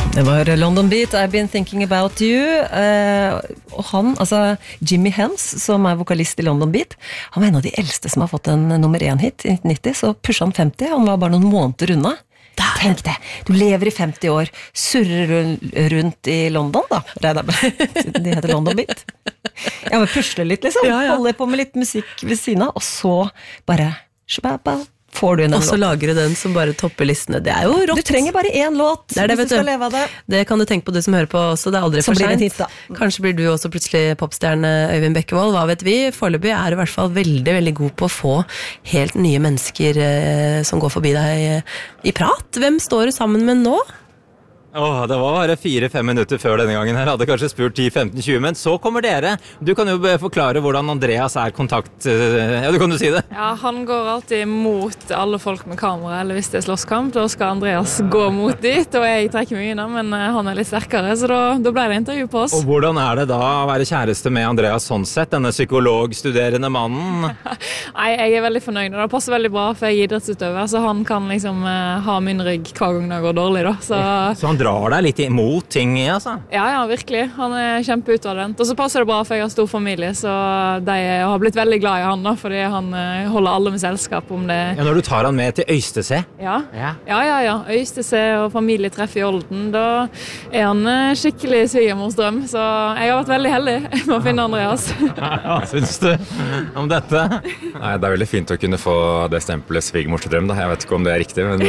Det var London Beat, I've been thinking about you. Og han, altså Jimmy Helms, som vokalist i London Beat, han var en av de eldste som har fått en nummer 1-hit i 1990, så pushet han 50, han var bare noen måneder unna. Tenk det, du lever i 50 år, surrer rundt i London da, de heter London Beat. Ja, men pusler litt liksom, holder på med litt musikk ved siden av, og så bare, shababa, får du en og så lager du den som bare topper listene. Det jo rått. Du trenger bare en låt det hvis du skal leve av det. Det kan du tenke på, du som hører på også. Det aldri for sent. Kanskje blir du også plutselig popstjerne Øyvind Bekkevold. Hva vet vi? Foreløpig du i hvert fall veldig, veldig god på å få helt nye mennesker som går forbi deg i prat. Hvem står du sammen med nå? Det var bare 4-5 minutter før denne gangen her. Hadde kanskje spurt 10-15-20, men så kommer dere. Du kan jo forklare hvordan Andreas kontakt... Ja, du kan jo si det. Ja, han går alltid mot alle folk med kamera, eller hvis det slåsskamp, da skal Andreas gå mot dit, og jeg trekker meg unna, men han litt sterkere, så da ble det intervju på oss. Og hvordan det da å være kjæreste med Andreas sånn sett, denne psykologstuderende mannen? Nei, jeg veldig fornøyd, og det passer veldig bra, for jeg idrettsutøver, så han kan liksom ha min rygg hver gang det går dårlig, da. Så han drar deg litt imot ting, altså? Ja, virkelig. Han kjempeutadvendt. Og så passer det bra, for jeg har stor familie, så de har blitt veldig glad i han da, fordi han holder alle med selskap om det. Ja, når du tar han med til Øystese? Ja. Øystese og familietreff i Olden, da han skikkelig svigermorsdrøm, så jeg har vært veldig heldig med å finne Andreas. Hva synes du om dette? Nei, det veldig fint å kunne få det stempelet svigermorsdrøm, da. Jeg vet ikke om det riktig, men...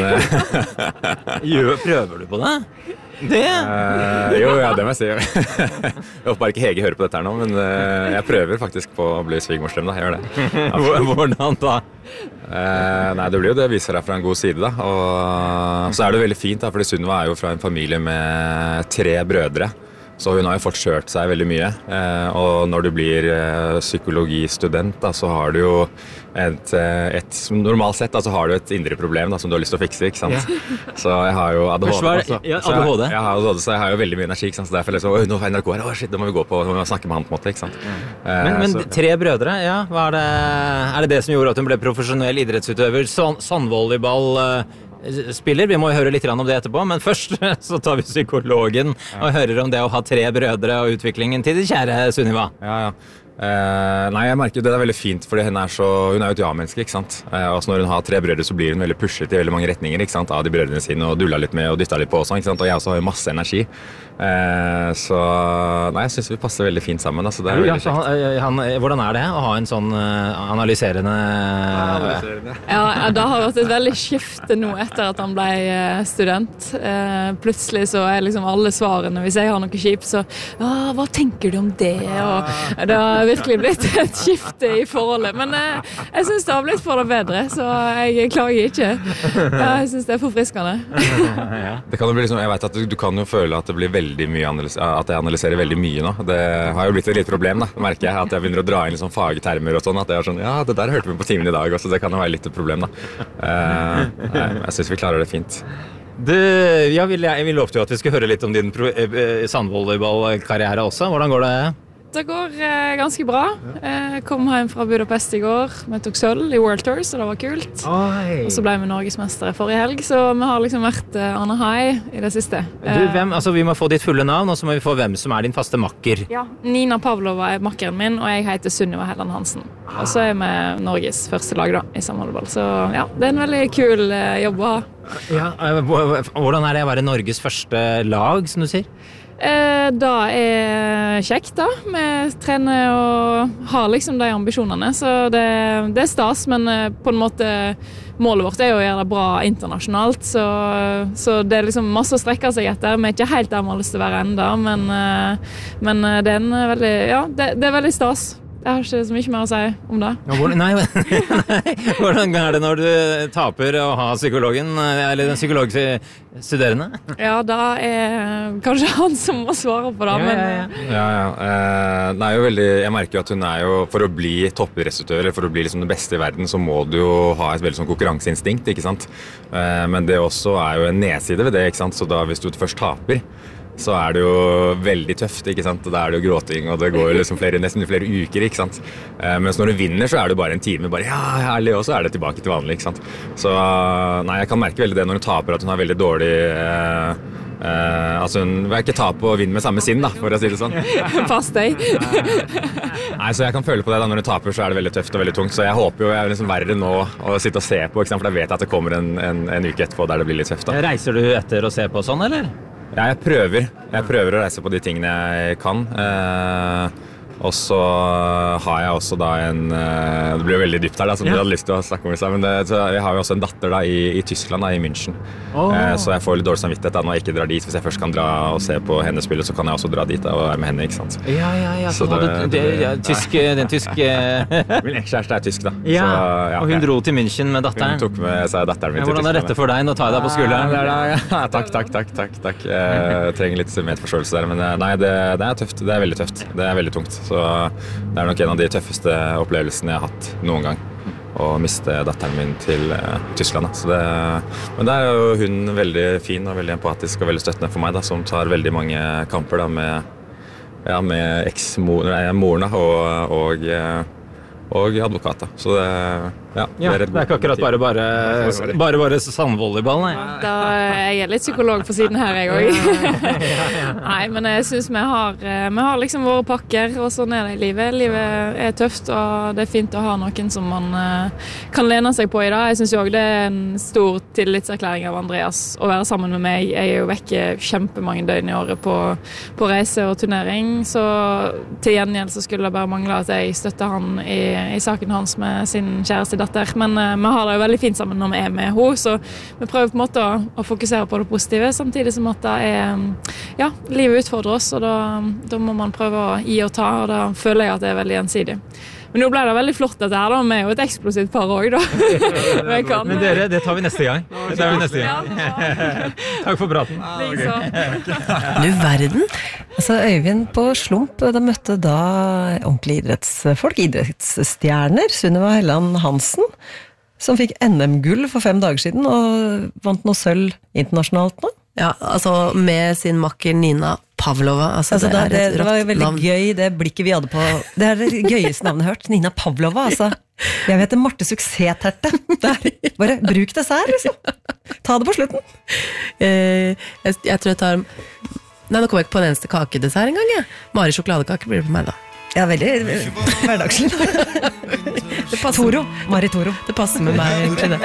Prøver du på det? Det? Jo, det må jeg si. Jeg håper bare ikke Hege hører på dette her nå, men jeg prøver faktisk på å bli svigermorsdrøm, da. Jeg gjør det. Hvordan da? Nei, det blir jo det viser deg fra en god side, da. Og så det veldig fint, da, fordi Sunniva jo fra en familie med 3 brødre. Så hun har jo fått kjørt seg veldig mye, og når du blir psykologistudent, da, så har du jo normalt sett, da, så har du et indre problem da, som du har lyst til å fikse, ikke sant? Ja. Så jeg har jo ADHD, ADHD. Jeg har ADHD, så jeg har jo veldig mye energi, ikke sant? Så derfor liksom, nå får NRK her, shit, da må vi gå på, nå må vi snakke med han på en måte, ikke sant? Men 3 brødre, ja, hva det som gjorde at hun ble profesjonell idrettsutøver, sandvolleyball, spiller, vi må jo høre litt om det etterpå, men først så tar vi psykologen og hører om det å ha 3 brødre og utviklingen til de kjære Sunniva. Ja. Nei, jeg merker jo det veldig fint, fordi hun jo et ja-menneske, ikke sant? Og så når hun har 3 brødre, så blir hun veldig pushet i veldig mange retninger, ikke sant? Av de brødrene sine, og dulla litt med og dytta litt på også, ikke sant? Og jeg også har jo masse energi. Så nei, jeg synes vi passer veldig fint sammen, altså det veldig kjekt. Hvordan det å ha en sånn analyserende... Ja, det har vært et veldig skifte nå etter at han ble student. Plutselig så liksom alle svarene, hvis jeg har noe kjipt, så hva tenker du om det? Og det har virkelig blitt et skifte i forholdet, men jeg synes det har blitt for det bedre, så jeg klager ikke. Jeg synes det forfriskende. Det kan jo bli liksom, jeg vet at du kan jo føle at det blir veldig mye at jeg analyserer veldig mye nå. Det har jo blitt et litt problem da, merker jeg, at jeg begynner å dra inn liksom fagtermer og sånn, at jeg sånn, ja, det der hørte vi på timen i dag også, det kan jo være litt et problem da. Jeg synes vi klarer det fint. Vi lovte jo at vi skulle høre litt om din sandvolleyballkarriere også. Hvordan går det? Det går ganske bra. Jeg kom hjem fra Budapest i går. Vi tok sølv i World Tour, så det var kult. Og så ble vi Norgesmestere forrige helg, så vi har liksom vært on a high i det siste. Vi må få ditt fulle navn, og så må vi få hvem som din faste makker. Ja, Nina Pavlova makkeren min, og jeg heter Sunniva Helland Hansen. Og så vi Norges første lag da, i samholderball. Så ja, det en veldig kul jobb å ha. Ja, hvordan det å være Norges første lag, som du sier? Da kjekt da. Vi trener og har liksom de ambisjonene, så det stas, men på en måte målet vårt å gjøre det bra internasjonalt, så det liksom masse å strekke seg etter. Vi ikke helt der vi har lyst til å være enda, men det veldig, ja, det veldig stas. Jeg har ikke så mye mer å si om det. Hvordan det når du taper å ha psykologen, eller den psykologstuderende? Ja, da kanskje han som må svare på det. Det jo veldig, jeg merker jo at hun jo, for å bli toppidrettsutøver, eller for å bli liksom det beste i verden, så må du jo ha et veldig sånn konkurranseinstinkt, ikke sant? Men det også jo en nedside ved det, ikke sant? Så da hvis du først taper, så det jo veldig tøft, ikke sant? Og da det jo gråting, og det går jo liksom nesten flere uker, ikke sant? Mens når du vinner, så det bare en time, bare ja, herlig, og så det tilbake til vanlig, ikke sant? Så nei, jeg kan merke veldig det når hun taper, at hun har veldig dårlig Altså hun vil ikke ta på vind med samme sinn da, for å si det sånn. Pass deg. Nei, så jeg kan føle på det da, når du taper så det veldig tøft og veldig tungt, så jeg håper jo jeg er liksom verre nå å sitte og se på, ikke sant? For da vet jeg at det kommer en uke etterpå der det blir litt tøft da. Reiser du etter å se på sånn, eller? Ja, jeg prøver å reise på de tingene jeg kan, og så har jeg også da det blir jo veldig dypt her da, som du hadde lyst til å snakke om i seg, men jeg har jo også en datter da i Tyskland da, i München, så jeg får litt dårlig samvittighet da når jeg ikke drar dit. Hvis jeg først kan dra og se på henne spille, så kan jeg også dra dit da, og være med henne, ikke sant? Ja, så den tyske... Min ekskjæreste tysk da. Ja, så, ja, og hun dro til München med datteren. Hun tok med seg datteren min til Tyskland. Hvordan dette for deg? Nå tar jeg deg på skulderen. Ja, takk. Jeg trenger litt medforståelse der, men nei, det er tøft. Det er veldig tøft. Det er veldig tungt. Så det er nok en av de tøffeste opplevelsene jeg har hatt noen gang, å miste datteren min til Tyskland. Så men det er jo hun veldig fin og veldig empatisk og veldig støttende for meg, da, som tar veldig mange kamper da, med moren og advokater. Så det er ikke akkurat bare sandvolleyball, nei. Da jeg litt psykolog på siden her, jeg også. Nei, men jeg synes vi har liksom våre pakker, og sånn det i livet. Livet er tøft, og det er fint å ha noen som man kan lene seg på i dag. Jeg synes jo også det er en stor tillitserklæring av Andreas å være sammen med meg. Jeg er jo vekke kjempemange døgn i året på reise og turnering, så til gjengjeld så skulle det bare mangle at jeg støtter han i saken hans med sin kjæreste datter, men vi har det jo veldig fint sammen når vi er med henne, så vi prøver på en måte å fokusere på det positive, samtidig som at det er, livet utfordrer oss, og da må man prøve å gi og ta, og da føler jeg at det er veldig gjensidig. Men nå ble det veldig flott dette her da, vi er jo et eksplosivt par også da. Men dere, det tar vi neste gang. Takk for praten. Du verden. Altså Øyvind på Slump, de møtte da ordentlige idrettsfolk, idrettsstjerner, Sunniva Helland Hansen, som fikk NM-gull for 5 dager siden, og vant noe sølv internasjonalt nå. Ja, altså med sin makker Nina Pavlova. Altså det var veldig navn. Gøy, det blikket vi hadde på. Det er det gøyeste navnet jeg har hørt. Nina Pavlova, altså. Jeg vet det, Marte Suksessterte. Bare bruk det her, liksom. Ta det på slutten. Jeg tror jeg tar... Nei, nå kommer jeg ikke på en eneste kakedessert en gang, jeg. Mari sjokoladekake blir det på meg da. Ja, veldig hverdagslig. Mari Toro. Det passer med meg egentlig det.